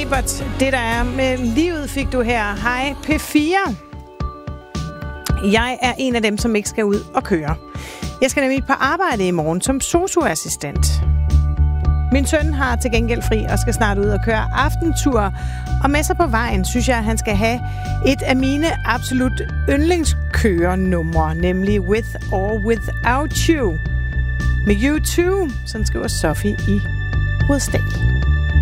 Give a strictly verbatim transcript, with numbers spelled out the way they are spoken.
Siebert. Det, der er med livet, fik du her. Hej P fire. Jeg er en af dem, som ikke skal ud og køre. Jeg skal nemlig på arbejde i morgen som sosu-assistent. Min søn har til gengæld fri og skal snart ud og køre aftentur. Og med sig på vejen, synes jeg, at han skal have et af mine absolut yndlingskørenumre, nemlig With or Without You. Med U to, sådan skriver Sofie i Rudsdal.